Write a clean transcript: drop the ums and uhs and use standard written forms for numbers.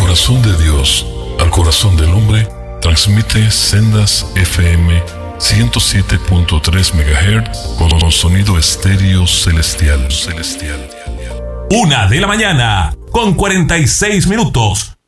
corazón de Dios al corazón del hombre, transmite Sendas FM 107.3 MHz con sonido estéreo celestial. 1:00 a.m, con 46 minutos.